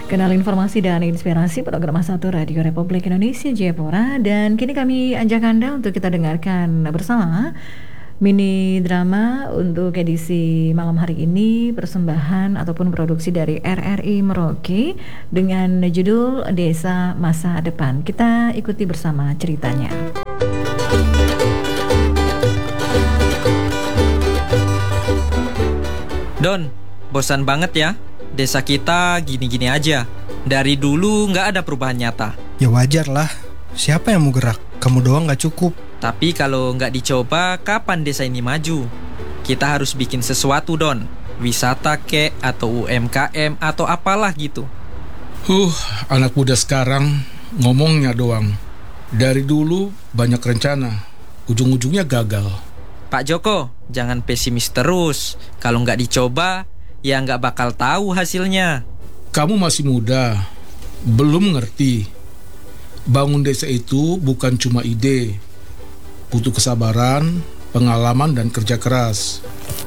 Kenal informasi dan inspirasi program Satu Radio Republik Indonesia Jayapura. Dan kini kami ajak Anda untuk kita dengarkan bersama mini drama untuk edisi malam hari ini, persembahan ataupun produksi dari RRI Merauke dengan judul Desa Masa Depan. Kita ikuti bersama ceritanya. Don, bosan banget ya? Desa kita gini-gini aja. Dari dulu nggak ada perubahan nyata. Ya wajar lah. Siapa yang mau gerak? Kamu doang nggak cukup. Tapi kalau nggak dicoba, kapan desa ini maju? Kita harus bikin sesuatu, Don. Wisata kek, atau UMKM, atau apalah gitu. Anak muda sekarang ngomongnya doang. Dari dulu banyak rencana, ujung-ujungnya gagal. Pak Joko, jangan pesimis terus. Kalau nggak dicoba, ya nggak bakal tahu hasilnya. Kamu masih muda, belum ngerti. Bangun desa itu bukan cuma ide. Butuh kesabaran, pengalaman, dan kerja keras.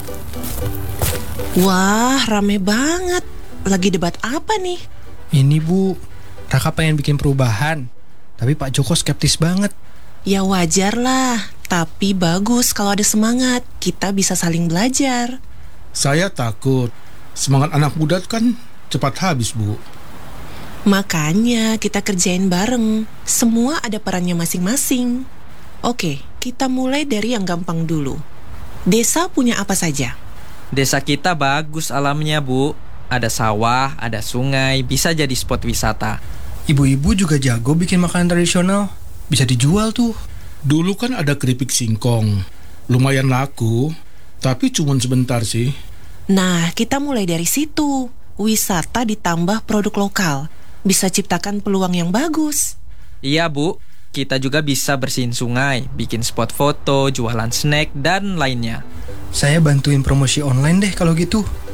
Wah, rame banget. Lagi debat apa nih? Ini Bu, Raka pengen bikin perubahan, tapi Pak Joko skeptis banget. Ya wajar lah, tapi bagus kalau ada semangat. Kita bisa saling belajar. Saya takut, semangat anak muda kan cepat habis, Bu. Makanya kita kerjain bareng. Semua ada perannya masing-masing. Oke, kita mulai dari yang gampang dulu. Desa punya apa saja? Desa kita bagus alamnya, Bu. Ada sawah, ada sungai, bisa jadi spot wisata. Ibu-ibu juga jago bikin makanan tradisional. Bisa dijual tuh. Dulu kan ada keripik singkong. Lumayan laku, tapi cuma sebentar sih. Nah, kita mulai dari situ. Wisata ditambah produk lokal. Bisa ciptakan peluang yang bagus. Iya, Bu. Kita juga bisa bersihin sungai, bikin spot foto, jualan snack, dan lainnya. Saya bantuin promosi online deh kalau gitu.